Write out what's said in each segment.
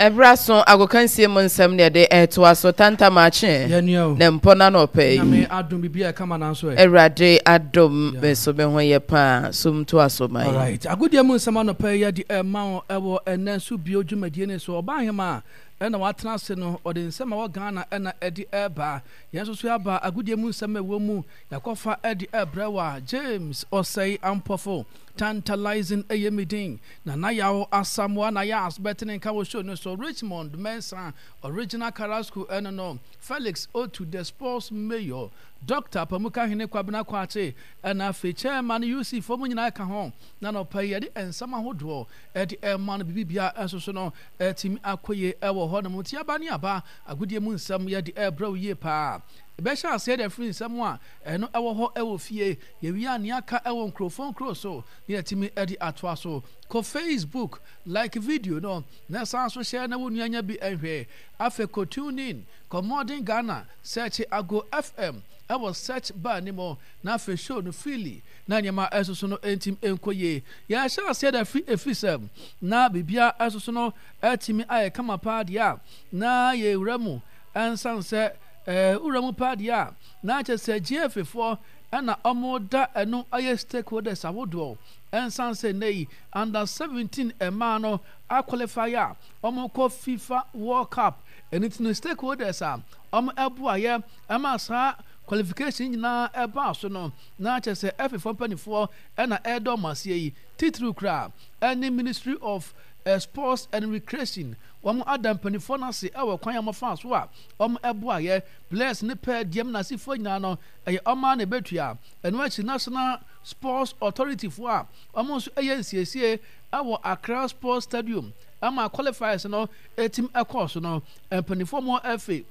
Ebraso agokansie mu nsɛm ne de to aso tanta mache ne mpona no pɛ na me adom bibia kama na so Erade adom be so be ho ye pa sum to aso mai. All right, agodia mu nsɛm no pɛ ye de ma ɛwɔ ɛnɛ so bio dwumadie ne so ɔba hema ɛna watena se no ɔde nsɛm a wɔ Ghana ɛna ɛde ɛba yɛn so aba agodia mu nsɛm a wɔ mu yakɔfa ɛde ɛbrɛwa James Osei Ampofo tantalizing ayemidin na yawo asamwa na ya asbetting kawo show no so Richmond Mensa original Carrasco no Felix Otu the sports mayor Dr. Pamuka Hine Kwabena Kwache and a chairman UC for Munina Kahon nano pay the ensama hodro at the man bibia asono team akoye ewo honamutia baniaba a good year moon some year the air bro ye pa Besha said a free someone and no our ho ewo fie ye we are niaka ewo microphone crosso near Timmy Eddie Atwaso ko Facebook like video no na so share na wunyanya bi ehwe afe ko tune in ko modern Ghana search ago FM I was search bar anymore na afe show no freely na nyama esoso no entim enkoye ya sha said a free efisem na bibia esoso no etimi aye kama pa dia na ye wramu ansan se uramu padia na che se GF4 ana omoda eno aye stakeholders awodo ensan se nei under 17 emano a qualifier omoko FIFA World Cup enitino stakeholders ebo aye amasa qualification na eba so no na che se F4 panifo na edo masie yi titru kra any Ministry of Sports and Recreation Adam panifo na se ewo kwan amafa so a ebo aye bless ne pe diem na sifo nyina no eye oma na betua eno achi National Sports Authority fo a so eye nsiesie awo Accra Sports Stadium ama qualifiers no etim ekos no panifo mo efe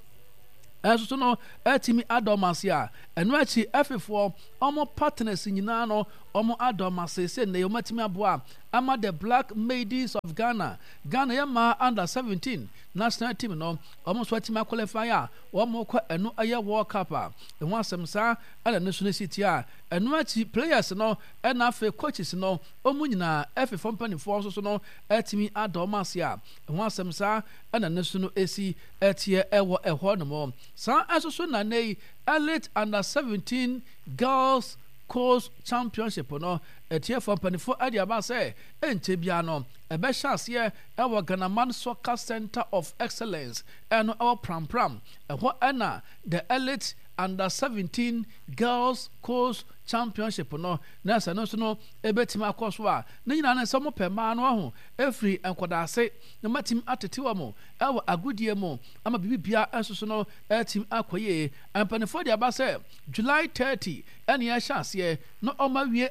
so no etimi adomase a eno achi efefo partners nyina no adomase se ne yomatimi aboa ama the Black Ladies of Ghana yama under 17 national team no so etimi qualify a ko eno aye World Cup a eno asemsa ala national city a eno achi players no na afe coaches no nyina efefo mpanifo so no etimi adomase a eno asemsa ala national esi etie ewo eho no mo sa asoso na nei elite under 17 girls coast championship no etie for panifo adiaba say ente bia no ebe chance ye ewo Ghana Man Soccer Center of Excellence eno our pram eho na the elite under 17 girls coast championship no na se no so no ebetim akoso a na nyina na se mo pema no ho efri enkodase na matim atetiwa mo ewo agudie mo ama bibia ensoso no etim akoye ampanefo dia ba se July 30 ene ya chance no omawie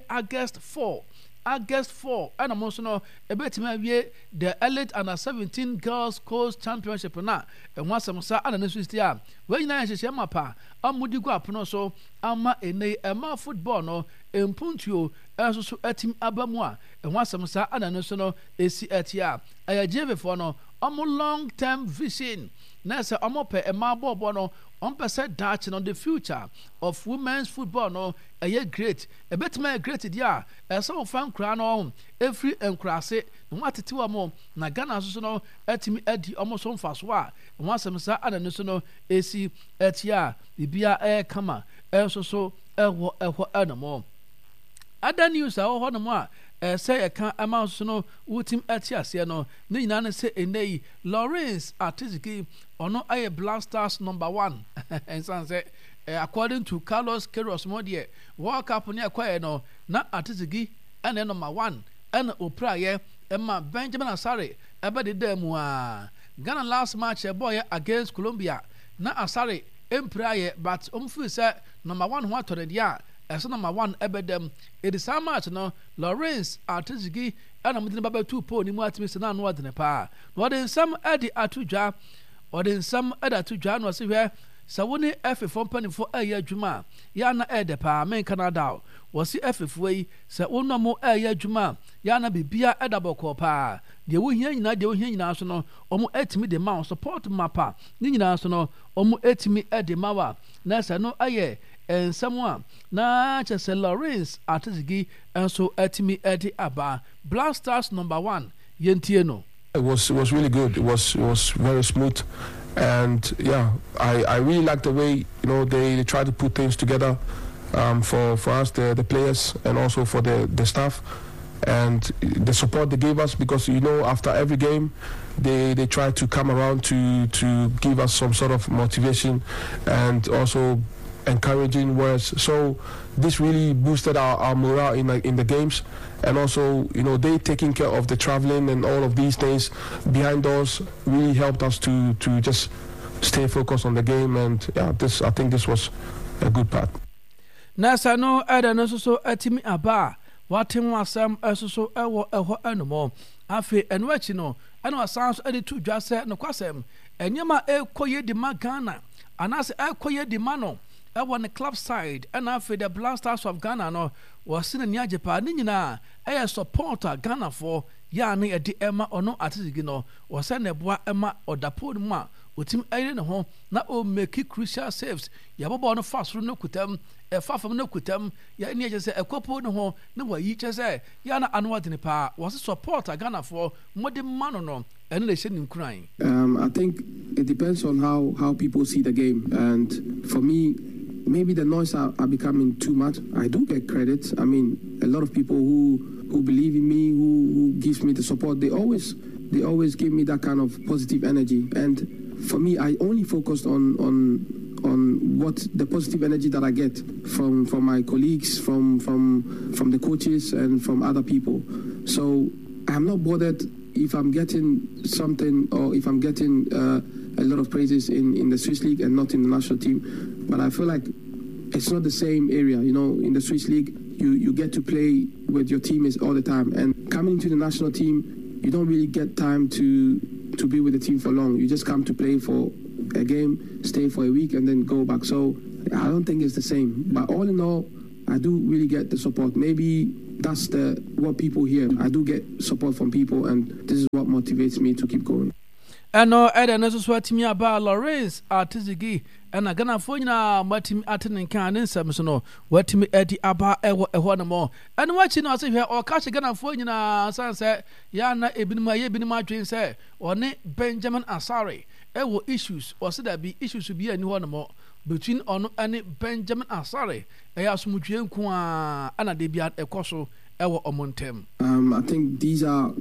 August 4 and I'm also no ebetima the elite under 17 girls coast championship na and once some sa and nesustia when na hye mapa amudi go apono so ama ene ema football no empuntuo enso so atim abamu a and once some sa and no so no esi atia ayajeve for no long term vision na se omope ema bobo no person Dutch on the future of women's football no great a bit more great dia some fan kra no every enkrase no atetiwa mo na Ghana so no atimi adi almost on fast wa wansem sa ana no so no esi atia bibia kama so eho anamo other news ho no mo a say eka amount so no utim atiase no ne nyina ne se enei Lawrence Atiziki ono aye Blasters number 1 and say according to Carlos Queiroz modie World Cup ne akwaye no na Atiziki ene number 1 ene opraye ema Benjamin Asare ebe de demu a Ghana last match boy against Colombia na Asare empraye but feel say number 1 ho atore dia as number 1 ebedem it is how much no Lawrence Atizigi ana mudine baba 2 po ni mu atimi na no adene pa no den sam adi atudwa or den sam adi atudwa no se hwe sawoni F4 panifo aye adwuma ya na ede pa men Canada wo si F4 yi se wonomo aye adwuma ya na bibia edaboko pa de wo hia nyina so no omo etimi de ma support mapa ni nyina so no omo etimi ede mawa na se no aye and someone na chese Lawrence Atizigi and so etimi edi aba Blasters number 1 yentie no It was really good. It was very smooth, and yeah, I really like the way they try to put things together for us, the players, and also for the staff, and the support they gave us, because after every game they try to come around to give us some sort of motivation and also encouraging words. So this really boosted our morale in the games, and also they taking care of the traveling and all of these things behind us really helped us to just stay focused on the game. And yeah, I think this was a good part. Nasa no ada no so atimi aba watem wasam so ewo eho anomo afi enwachi no ana wasan ade tu dwase no kwasem enyema ekoye di magana anase ekoye di mano ewo ne club side ana afi the Blasters of Ghana no wasine ni ajepa ni nyina eye supporter Ghana for ya ne edi ema ono atizigi no wase ne boa ema odapo mu a otim ayire ne ho na o make crucial saves ya bobo no fast no kutam fafam no kutam ya ni je se ekopo ne ho na wayi che se ya na anwa de ne pa was support Ghana for modern man no ene le hye nim kuran. I think it depends on how people see the game, and for me maybe the noise are becoming too much. I do get credit. I mean, a lot of people who believe in me, who gives me the support, they always give me that kind of positive energy. And for me, I only focused on what the positive energy that I get from my colleagues, from the coaches, and from other people. So I'm not bothered if I'm getting something or if I'm getting a lot of praises in the Swiss League and not in the national team. But I feel like it's not the same area. In the Swiss League, you get to play with your teammates all the time. And coming into the national team, you don't really get time to be with the team for long. You just come to play for a game, stay for a week, and then go back. So I don't think it's the same. But all in all, I do really get the support. Maybe that's what people hear. I do get support from people, and this is what motivates me to keep going. Eno ede na so atimi aba Lawrence Atizigi ena Ghana fo nyina matimi atene kan ne nsam so no watimi edi aba eho na mo eno wachi na se hwe o ka che Ghana fo nyina sanse ya na ebinima ye binima adwen se one Benjamin Asare ewo issues o se da bi issues bi ani ho na mo between ono and Benjamin Asare eya asomdwe nku a ana de bia ekoso ewo omontem. I think these are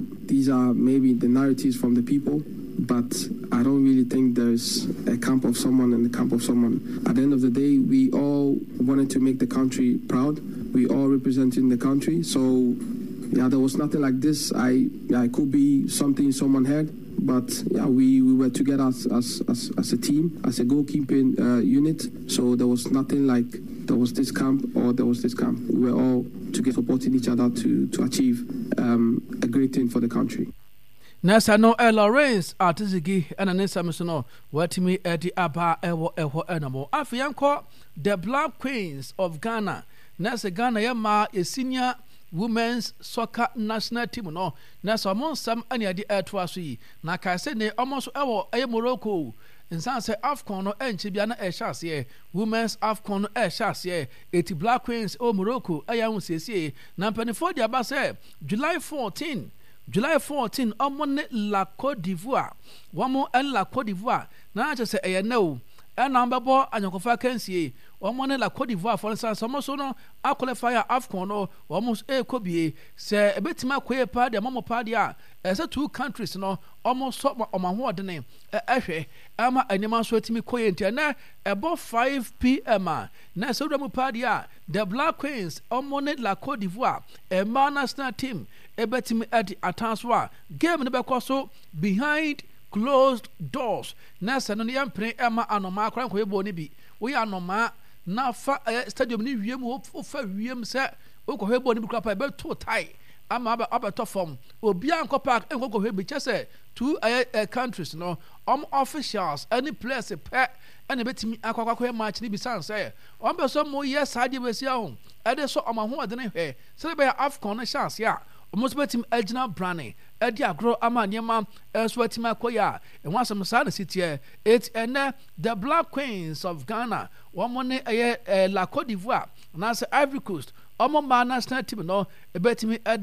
maybe the narratives from the people, but I don't really think there's a camp of someone and a camp of someone. At the end of the day, we all wanted to make the country proud. We all representing the country. So yeah, there was nothing like this. I could be something someone heard, but yeah, we were together as a team, as a goalkeeping unit. So there was nothing like there was this camp or there was this camp. We were all together supporting each other to achieve a great thing for the country. Nasa no Lawrence Atizigi and Anessa Misono, what me Eddie Abba ewo enamo. Afianko, the Black Queens of Ghana. Nasa Ghana Yama, a senior women's soccer national team. No, Nasa among some any idea to us. Naka said, almost a Morocco. In San say AFCON no Chibiana Chassie, women's AFCON Chassie, 80 Black Queens o Morocco, Ayam CC, Nampany for the Abbas, July 14, Omone La Côte d'Ivoire, one more and La Côte d'Ivoire, now just say a no, and number boy and your vacancy, Omone La Côte d'Ivoire for instance, almost no, I qualify AFCON no, almost a Kobe, say a bit my queer party, a Momo party, as a 2 countries no, almost stop on my word name, Ama anyama so atimi koyenti na about 5 p.m. na so demo party the Black Queens omone La Côte d'Ivoire a national team ebetimi at atanswa game ne bekoso behind closed doors na sano ne yampre ema anoma akran ko ebo ne bi we anoma na fa stadium ni wiem wo fa wiem se wo ko ebo ne bi krapa be to tie ama abato form obi anko park enko ko hebi chese 2 countries no officials any place pet and betimi akwa match ni bi san say be so mo yes ade be sia ho ade so amaho ade ne hwe se be AFCON na chance ya almost betimi agina brane ade agro ama niema so betimi akoya e ho asem sa na sitie it and the Black Queens of Ghana one money La Côte d'Ivoire na say Ivory Coast Omo national team no ebetimi ade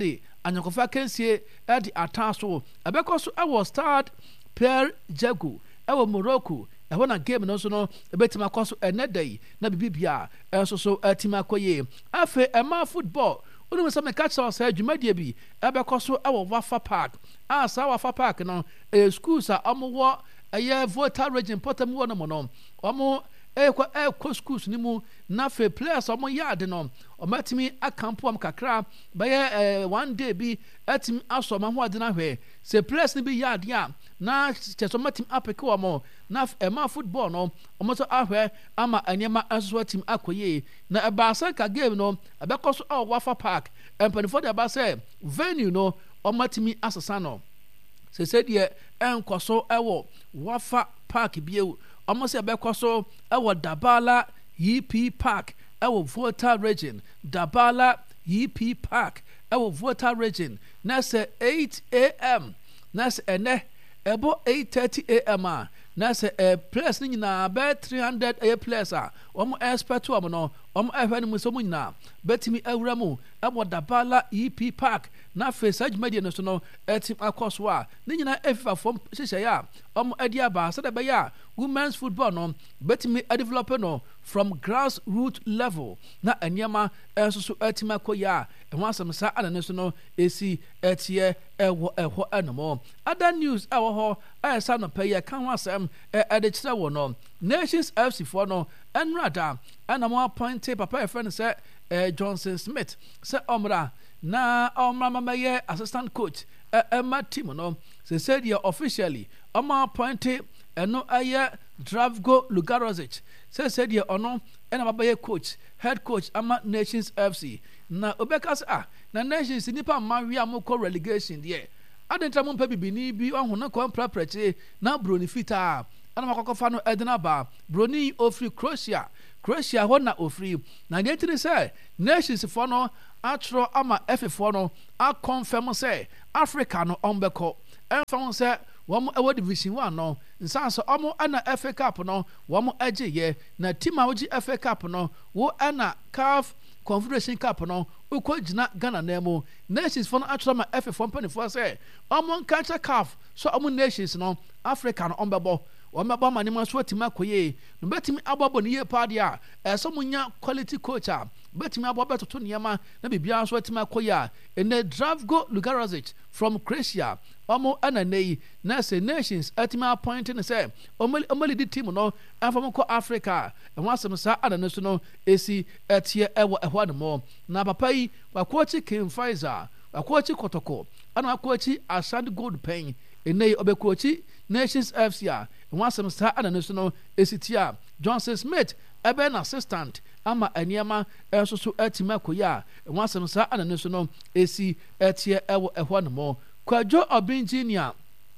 anyakofa kensie edi ataso ebekọ so ewo start Pierre Jago ewo Morocco ewo na game no so no ebetima kọ so enedai na bibibia enso so atima koye afe ema football unu se me catch us adwumadie bi ebekọ so ewo Wafa Park sa Wafa Park no schools a omo eye Volta region potem wo no mo no omo ekwa schools ni mu na fe players omo yard no omatimi akampo am kakra baye one day bi atimi aso ma ho ade na hwe se players ni bi yard ya na cheso matim apeke omo na ema football no omo so ahwe ama anyema aso atim akoye na ebasa ka game no abekoso Wafa Park empanifo de abasa venue no omatimi asasa no se de enkoso ewo Wafa Park bieu almost a bekoso ewo Dabala EP Park ewo Volta region Dabala EP Park ewo Volta region na se 8 a.m. na se ene ebo 8:30 a.m. na se place ni na be 300 place a omo expert o no omo ehwe ni muso nyina betimi awura mu ebo Dabala EP Park na face adwumadi no so no etim akoso a ni nyina efifa fom hyehyɛ ya omo adi aba so da be ya women's football no betimi develop no from grassroots level na anyama enso so etim akoya ehwo asem sa anane so no esi etie ewo anomo other news ewo ho ayesa no pay kan ho asem ade kyerɛ wo no Nations FC for no enrada anamo appoint papa e friend say Johnson Smith say omra na omra mamaye assistant coach Emma team no say said here officially oma appoint eno aye Dravko Lugarozic said here ono ena babaye coach head coach ama Nations FC na obekas na Nations nipa mawi amoko relegation there adentra mo mpa bibini bi ohuna ko prapreche na broni fita ana makokofa no edina ba broni ofri Croatia ho na ofri na detiri say Nations for no atro ama F for no a confirm say Africa no ombeko enfam say wɔn ɛwɔ division 1 no nsanso ɔmo ɛna FA Cup no wɔn agye yɛ na team a wɔgye FA Cup no wo ɛna CAF Confederation Cup no ukɔ gyina Ghana na mu Nations for no atwerɛ ma FA for mpanyinfoɔ sɛ ɔmo nkankyɛ CAF so ɔmo Nations no Africa no ɔmbɛbɔ wɔn ma ne ma so atimi akɔyɛ no betimi abɔbɔ ne yie paade a ɛsɛ mo nya quality coach a betimi abɔ bɛtoto nneɛma na biribiara so atimi akɔyɛ a ene Dravko Lugarozic from Croatia ɔmo ɛna nei na sɛ Nations atimi appoint ne sɛ ɔmo lead team no afɔm kɔ Africa ɛho asɛm saa ana ne so no esi ɛteɛ ɛwɔ ɛhɔ anamo na papa yi wakɔɔkyi King Faisal wakɔɔkyi Kotoko ana wakɔɔkyi Ashanti Gold Pen ene ɔbɛkɔɔkyi Nations FC a ɛho asɛm saa ana ne so no esi tia Johnson Smith ebe na assistant ama eniema enso so atima koya enwa asem sa anane so no esi etie ewo ehwo no mo Kwadwo Obinjinia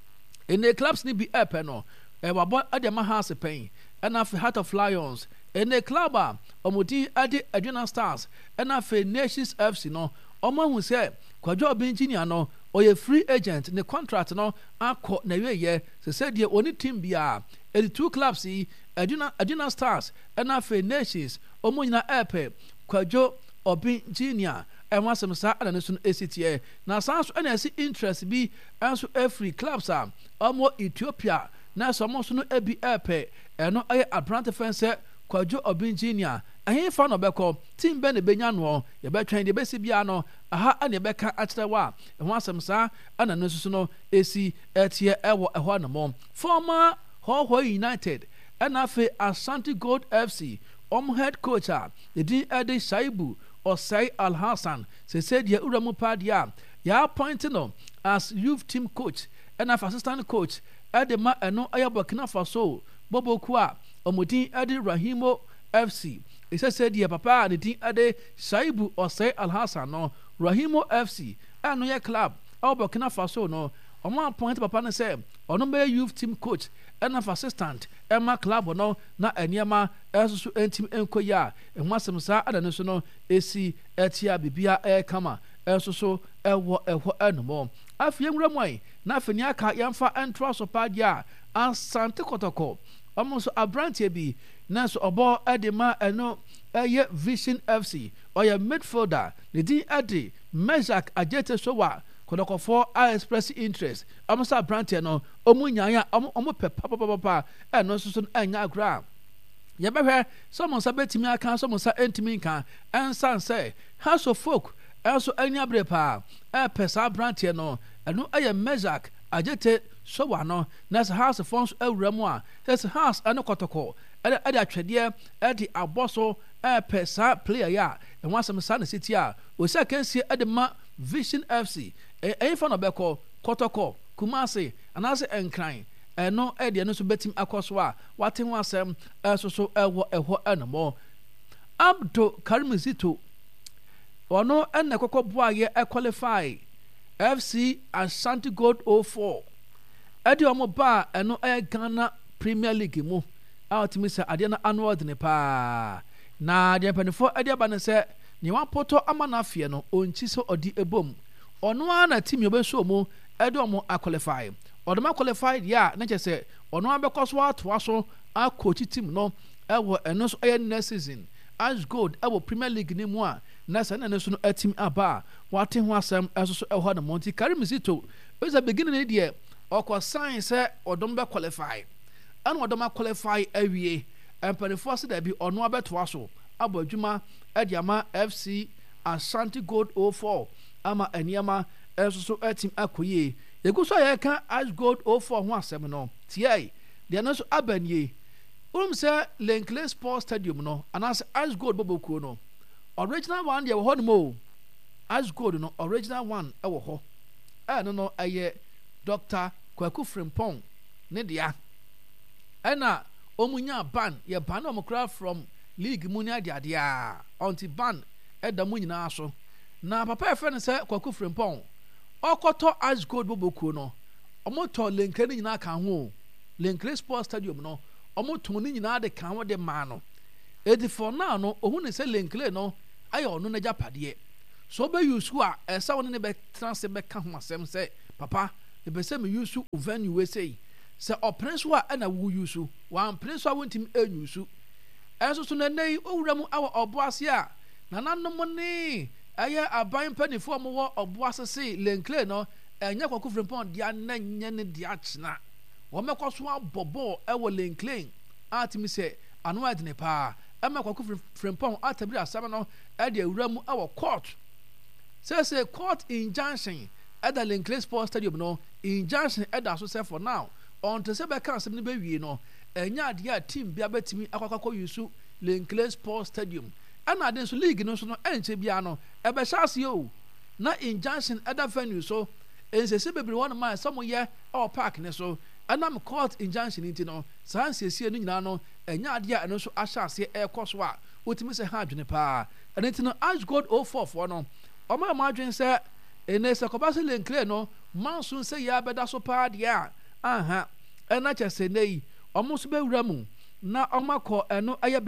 ene clubs ni bi epe no wabo ade ma house pen ena fe Heart of Lions ene club a omodi ade Aduna Stars ena fe Nations FC no omo hu se Kwadwo Obinjinia no oye free agent ne contract no akọ na weye se said ye oni team bia 82 clubs yi Aduna Stars and afe Nations omunyina epe Kwadwo Obinjinia enwa asem sa ana so esitie na sanso ana esi interest bi anso every clubs a omo Ethiopia na so mo so no ebi epe eno aye Abrante fense Kwadwo Obinjinia ahe fa no beko team be ne benya no ye betwen de besi bia no aha ane beka akyerewa enwa asem sa ana so no esi etie ewo ehwa no mo former Hoho United and afe Ashanti Gold FC head coach the din Ede Shaibu Osai Al Hassan said ya uramu padia ya appointed no as youth team coach and assistant coach Edema eno Burkina Faso Bobo Kwa omudin Ede Rahimo FC it said ya papa the din Ede Shaibu Osai Al Hassan no Rahimo FC and no club Burkina Faso no appointed papa ne say ono youth team coach ena assistant Emma club no na eniema esusu entim enkoya enwasem sa adane so no esi etia bibia kama esusu ewo enomo afie nwramwan na afeni aka yemfa entro so padia Asante Kotoko so abrantie bi na so obo edema eno eye Vision FC oya midfielder ne din ade Mejak Ajete Sowa Kodokofo I express interest Amusa Brantia no Omunyanya Omu Papa and no Susan Anya Gra Yabere someone sabetimi aka someone sa entimi nka and san say House of Folk also anya brepa pesa Brantia no eno aye Mejak Ajete Sowa no nas House of Fonds awramu a his house ano kotoko ada atwede edi aboso pesa player ya and once am san city a o se kan si edema Vision FC fa no beko kotoko Kumasi anase enkran eno ede no so betim akoso a waten wasem so eho enmo Abdo Karimzito ono enne kokko boaye qualify FC Ashanti Gold 04 ede omo ba eno Ghana Premier League mu outimi se ade na annual de pa na de panifo ade ba ne se ni wan poto amana fie no onchi so odi ebom ono ana team yobeso mu ede omo qualify odoma qualified ya na che se ono abekoso atoaso a coach team no ewo eno so next season as gold ewo Premier League ni mu a na se na so no team aba wate ho asem eso so eho na Monti Karimzito is a beginning dey okwa sign se odom be qualify and odoma qualify awie emperifo se da bi ono abetoaso abadwuma ediama FC Ashanti Gold 04 ama eniama eso so team akoye yeguso ya kan Ash Gold 04 ho asem no tie de no so abanye say Lenkley Sports Stadium no anas Ash Gold bobokuo no original one de ho no mo Ash Gold no original one e wo ho no aye Dr. Kwaku Frimpong ne dia ena omunya ban ye ban omukra from league munya dia dia onti ban eda munyina so na papa efe ne se Kwaku Frimpong okoto Ash Gold bobokuo no omoto Lenkley ni nyina kan ho Lenkley Sports Stadium no omoto ni nyina de kan ho de ma no edi for now no ohu ne se Lenkley no aye ono na japade so be use a esa woni ne be transfer be kan ho asem se papa e be se me use venue we say se oprenso a na wo use wan prenso a wontim enyusu enso so na nei owuramu awo oboase a na nanom ne aye aban panifo mo wo oboase se Lenkley no enya Kwaku Frimpong dia na nye ne dia chena wo mekoso abobo ewo Lenkley atimi se anu adine pa ema Kwaku Frimpong atabiri asam no e de awuramu awo court say court injunction at the Lenkley Sports Stadium no injunction at the so for now on to say be kan asem ne be wie no enya de team bia betimi akwakwa yusu Lenkley Sports Stadium ana den so league no so no enche bia no e be chance yo na injunction at the venue so ense bebre one man some ye our park ne so anam court injunction into no sans esie no nyina no enya de no so ahase e koso a wotimi se ha adwene pa enti no Ash Gold 04 for no oma ma adwen se ene se kobase Lenkley no mansun se ya beda so pa de a aha ena che se nei omo so be wuramu na oma ko eno aye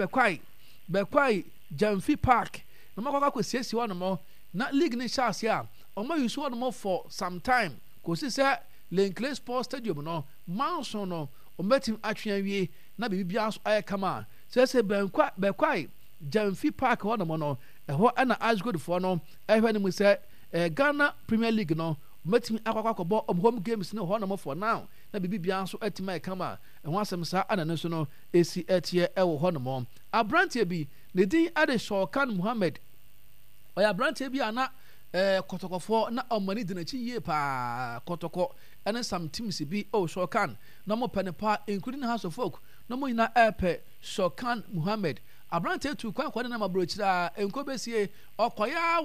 bekwai Jamfi Park no makwa ko siesi wono mo na league ni chance a omo yusu wono mo for some time ko si se Lenkley Sports Stadium no mansun no ometim atwen wie na bibia so aye kama se bekwai Jamfi Park wono mo no eho ana Ash Gold for no ehwe ni mu se Ghana Premier League no ometim akwakwa home games no ho no mo for now na bibia so atima kama eho asem sa ana no so no esi etie ewo ho no mo abrantie bi ne din ade Shokan Muhammad oya abrantie bi ana kotokofo na omani dinachi ye pa kotoko ene some teams bi Shokan na mo penepa including House of Folk na mo ina epe Shokan Muhammad abrantie tu kwa na mabrochira enkobesie okoya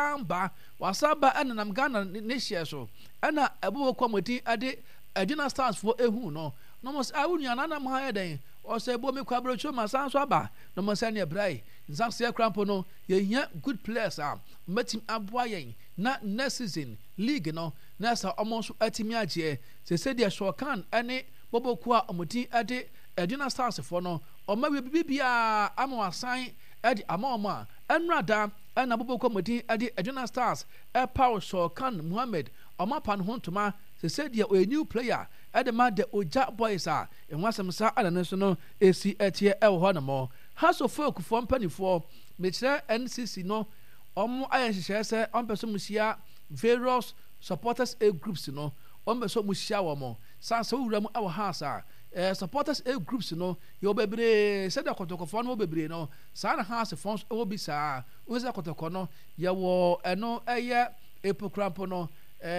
wasamba enam Ghana ne hye so ena ebo komodi ade Adina Stars for ehu no mos awunu anana mo ha den o se bo me kwa brocho masanso aba no mo se ne brai nzamse krampo no ye hia good players matim aboa yen na next season league no na sa omonso atimi agye se dia Shokan ene boboku a omodi ade Adina Stars for no oma we bibia ama wasan ade ama oma enrada na boboku omodi ade Adina Stars power Shokan Muhammad oma pan hontoma se dia a new player ade ma de Oja Boys a enwasem sa ana so no esi etie ewo ho no mo House of Folk for mpanifo me kire NCC no omo ayenhye se on person musia various supporters A groups no on person musia wo mo san so wuram awo house supporters A groups no yo bebre se de kotokofo no bebre no sa na house fonds wo bi sa wo se kotoko no ye wo eno eye epokrampo no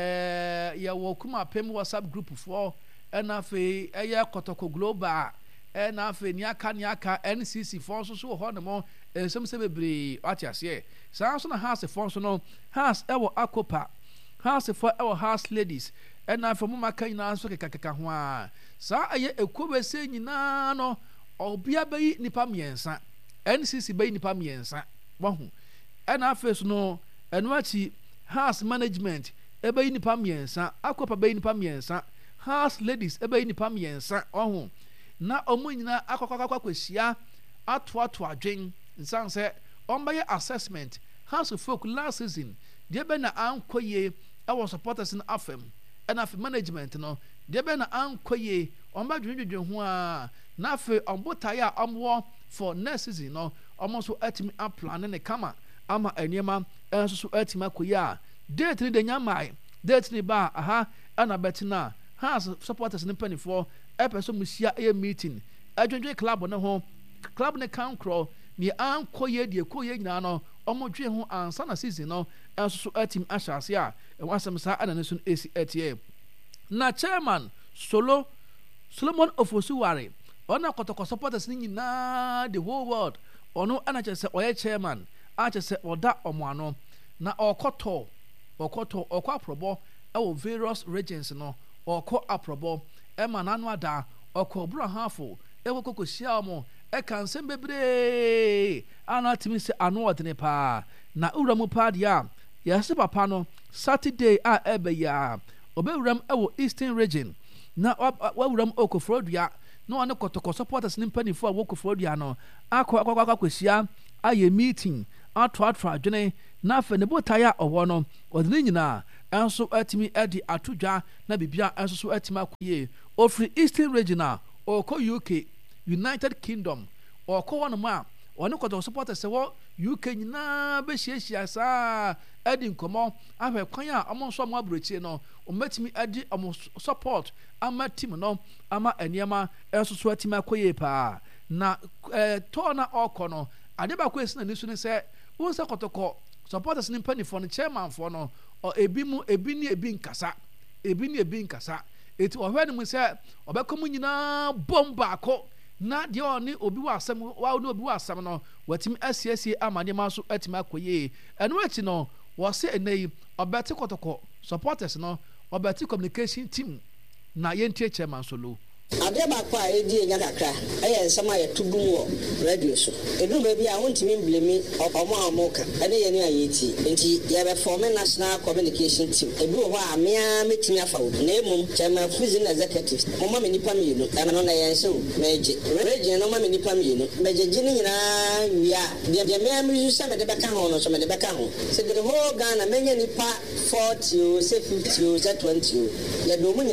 ye wo kuma pem WhatsApp group for ena fe eye kotoko global ena fe niaka NCC fonds so ho no mo ensem se bebre atiase sa so na house fonds no house ewo akopa house for our house ladies ena fe mo maka nyina so kekaka ho a sa aye ekobese nyina no obia bayi nipa miensa NCC bayi nipa miensa wahu ena fe so no eno achi house management ebayi nipa miensa akopa bayi nipa miensa house ladies ebayi nipa miensa wahu na omo nyina akwakwakwakwahia atoato adwen nsan se ombaye assessment house of folk last season de be na ankoye our supporters in afem and after management no de be na ankoye omba dwedwedwe ho a na afi ombotaya amwo for next season no almost atimi plan ne kama ama eniema enso so atimi akoye a date ni de nyamai date ni ba aha ana betina house supporters in penifo epeso musia e meeting adwedwe club ne ho club ne kankro ni ankoye de koye nyina no omodwe ho ansa na season no enso so atim ahyase a wasem sa ana ne so esi etie na chairman Solomon Ofosuware ona kotoko supporters ni nyina the whole world ono ana chese oye chairman a chese oda omoano na okoto aprobo e various regions no oko aprobo e manano ada oko bro hafo e kokosia mo e kan sem bebre ana timi se ano odene pa na uramu pa dia yase papa no Saturday a ebeya obewuram ewo Eastern region na wawuram okofrodua no ane kotoko supporters ni mpanifo a wokofrodua no akwakwakwasia aye meeting atwa adwene na afa ne botaya owo no odene nyina enso atimi edi atodwa na bibia enso so atimi akoye ofri Eastern region oko UK United Kingdom oko wono ma one kotoko supporters wo UK nyina be hiehyia saa edi nkomo ahwe kwan a omonso mo abrochie no omatimi edi omo support ama team no ama eniema enso so atimi akoye pa na to na oko no ade ba ko esi na nisu ne se wonse kotoko supporters ni panifo no chairman fo no ebi ni nkasa eti ohwe ni mu se obekomu nyina bomba ko na de oni obi wa asem wa no obi wa asem no watimi asiesie amane ma so atimi akoye eno achi no wo se enei obeti kotoko supporters no obeti communication team na yentie chairman Solo ade ba kwa edi enya kakra eye nsama ye tudum wo radio so edu ba bia wontimi mblemi omo ene ye ne ayeti enti ye be form national communication team edu ho a mea metimi afa wo na emum chairman prison executive mo ma me nipa me no no na ye nso meje region no ma me nipa me no meje gini nyina wia de mea me yu se me de beka ho no so me de beka ho se de ho Ghana menye nipa 40 o se 50 o se 20 ye do mu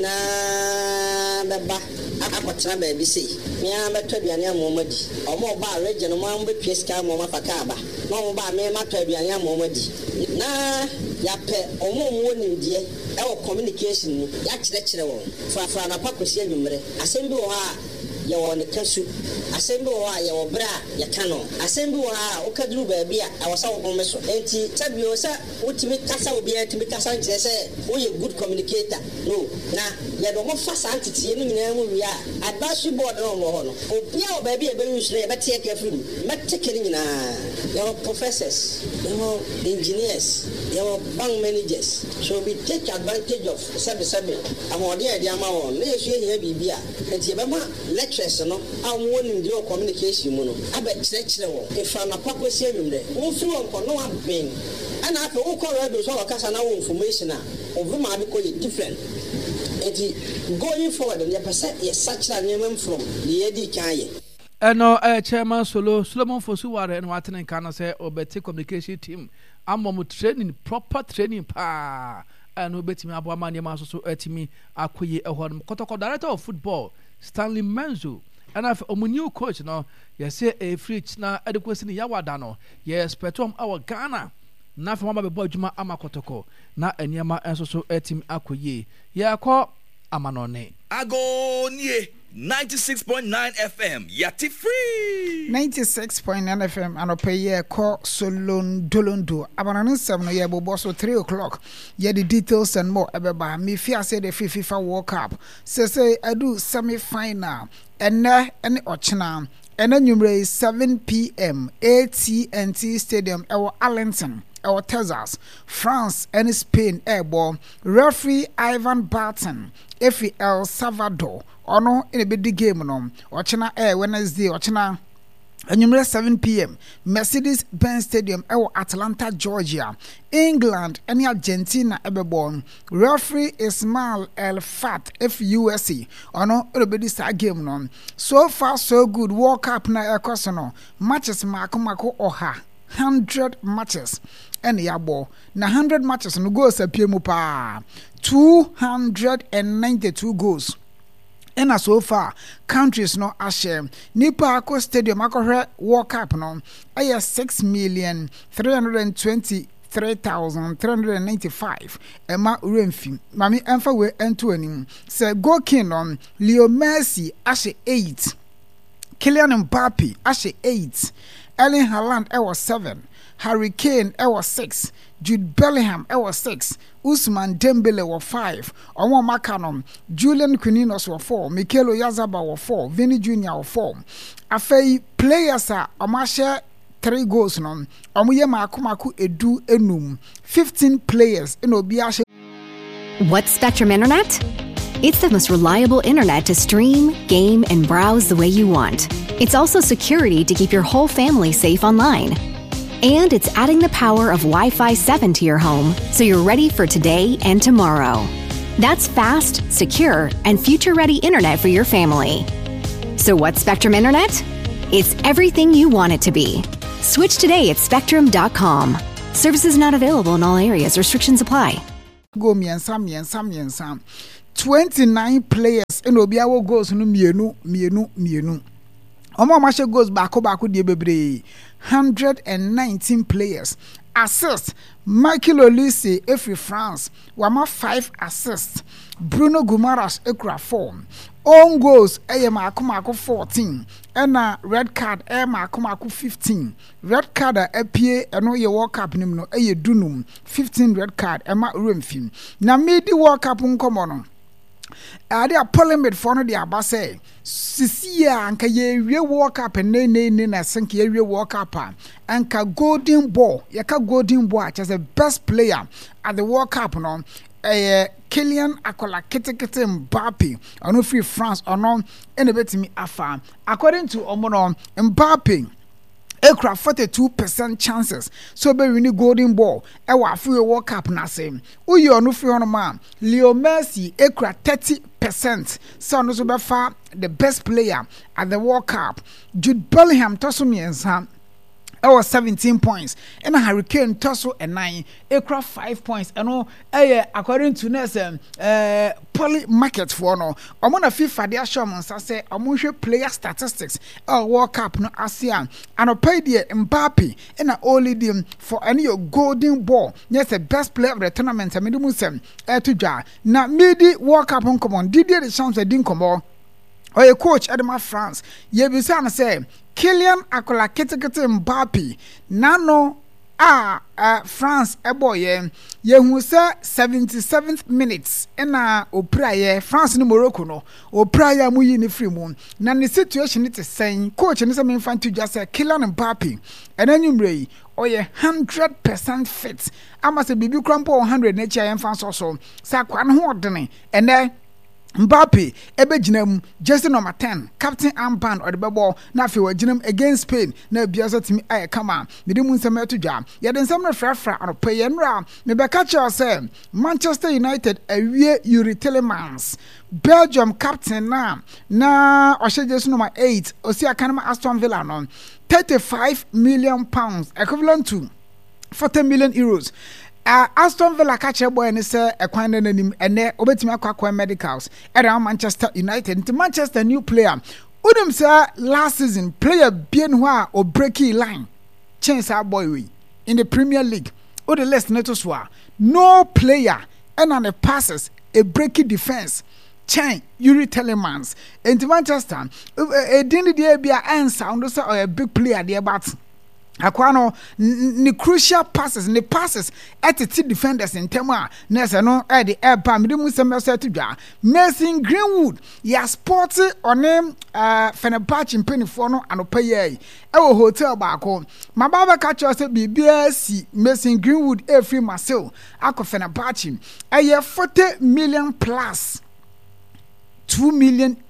nyina beba akwatena baabi sei mia beto aduane amomadi omo ba region mo am be pieska mo mafaka ba no mo ba me mato aduane amomadi na ya pe omo mo nimdie e wo communication ni ya kyerɛkyerɛ wo fra na pakosi anwumre asɛm bi wo ha ya wo ne kasu asɛm bi wo ha ya wo bra ya kano asɛm bi wo ha o kaduru baabi a awasa wo home so enti sabio sa wotimi kasa obi a timi kasa nkyerɛ sɛ wo ye good communicator no na ya do mo fa santitie ni nyina mu wi a advisory board no mo ho no obi a baabi e be use na e be tie careful meteke ni nyina ya professors ya engineers ya bank managers so we take advantage of sabe amode e dia ma won na yesu ehia bibia enti e be ma lectures no a won nim communication mu no aba kyerɛkyerɛ wo efa na pakosi anwumre wo fi won ko no aben ana afa wo ko radio so wakasa na wo information a ovuma bi ko different enti going forward and you're such a name from the Eddie Kanye. Eno chairman Solomon Ofosuware and Watson Kana say obeti communication team. I'm training proper training pa and obeti me abwamani maso so etimi akoye ehon kotoko director of football Stanley Menzo and if new coach no you say a free na adequacy ni yawada no yes petom our Ghana na fa ma be bo adwuma amakotoko na eniema enso so etim akoye ye ko amanone agonie 96.9 FM yati free 96.9 FM anopaye ko solon dolondo abanan sam no ye bobo so 3 o'clock ye the details and more ebeba me fia say the FIFA World Cup say adu semi final ene ochena ene numere 7 p.m. AT&T Stadium ewo Arlington or Texas, France and Spain airball. Referee Ivan Barton, Efi El Salvador, or no in a big game no. Ochina air Wednesday, Ochina. And 7 p.m. Mercedes-Benz Stadium, Atlanta, Georgia, England, and Argentina, Eberborn. Referee Ismail El Fat, FUSC, or no, everybody start game no. So far, so good. World Cup na ekosono. Matches Mako Oha. 100 matches. And yabo na 100 matches no goals appear mu pa 292 goals. And so far countries no ashare nipa ako stadium akohwe World Cup no aya 6,323,395 ema uremfi mami emfa we ento anim say go king on Leo Messi ashe 8 Kylian Mbappe ashe 8 Erling Haaland was 7 Harry Kane was 6 Jude Bellingham was 6 Ousmane Dembele was 5 Omo Makanom Julian Quinones was 4 Mikel Oyarzabal was 4 Vini Jr. was 4 Afei players are share 3 goals no omo ye maku edu enum 15 players in obiashe. What's Spectrum Internet? It's the most reliable internet to stream, game, and browse the way you want. It's also security to keep your whole family safe online. And it's adding the power of Wi-Fi 7 to your home so you're ready for today and tomorrow. That's fast, secure, and future-ready internet for your family. So what's Spectrum Internet? It's everything you want it to be. Switch today at spectrum.com. Services not available in all areas. Restrictions apply. Go miensa 29 players in Obiawo goals no mienu. Omo mashe goals bako die bebre 119 players. Assist Michael Olise every France wama 5 assists. Bruno Guimaraes ekura 4. Own goals mako 14 and red card mako 15. Red card apie eno ye World Cup nim no dunum 15 red card ema remfim. Na midi World Cup nkomo no ade a parliament for no de abase sisia anka ye wie World Cup ne na senka ye wie World Cup anka golden ball a the best player at the World Cup no Kylian Akolaketekete Mbappe ono free France ono ene betimi afa according to omono Mbappe ekura 42% chances so be win golden ball ewa free World Cup na say uyi onu free ono ma Leo Messi ekura 30% so no so be fa the best player at the World Cup. Jude Bellingham toso miensa was 17 points and Harry Kane toso and 9 ekura 5 points and according to Nelson poly market for no omona FIFA dey show mon say omonhwe player statistics World Cup no ASEAN and pay the Mbappe and only them for any golden ball yes the best player of the tournament amedum sem to dwa na midi World Cup on come on Didier Deschamps din komo oye coach Edema France ye bisa na say Kylian Akolaketekete Mbappe nano France eboye ye hu se 77th minutes na opraye France ni Morocco no opraye mu yi ni free mu na ne situation it sen coach ni se me fan to just say Kylian Mbappe enanyumre oye 100% fit ama se bibi krampo 100 na chia yen fan so sa kwa no ho odene ene Mbappe ebejinam jersey number 10 captain armband or the ball na fe wajinam against Spain na biasa timi aye kama mede mu nsem atodwa ye de nsem na frafra anopaye nra me be catch say Manchester United awie Yuri Telemans Belgium captain na ohye jersey number 8 osi akanama Aston Villa no 35 million pounds equivalent to 40 million euros. Aston Villa catcher boy and say a quan nanim and obetimi akwa medicals around Manchester United into Manchester new player. Udum say last season player bien hwa or breaky line chance our boy we in the Premier League. o the list neto so no player and on the passes a breaking defense chain Yuri Telemans in Manchester a dinner there be a sound or a big player there but Aquano ni crucial passes ni passes at the defenders in Tema Nessa no at the air palm to Mason Greenwood ya sports or name Fenerbahce in penny for no and pay hotel back home my baba catch us at BBS Mason Greenwood every Marcel Ako Fenerbahce a year 40 million plus 2 million